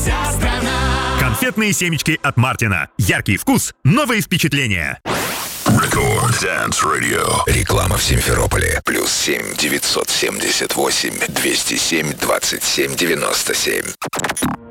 вся страна. Конфетные семечки от Мартина. Яркий вкус, новые впечатления. Record Dance Radio. Реклама в Симферополе. +7 978 207 27 97.